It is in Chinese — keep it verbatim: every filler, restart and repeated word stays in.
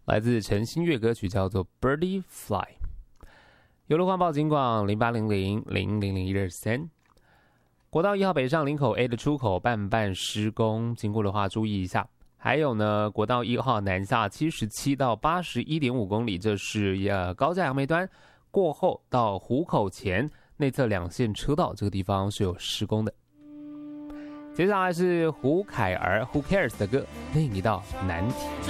来自陈星月歌曲叫做《Birdie Fly》。邮路环保警广零八零零零零零一二三。国道一号北上林口 A 的出口半半施工，经过的话注意一下。还有呢，国道一号南下七十七到八十一点五公里，这是呃高架杨梅端过后到湖口前内侧两线车道，这个地方是有施工的。接下来是胡凯儿 Who Cares 的歌，另一道难题。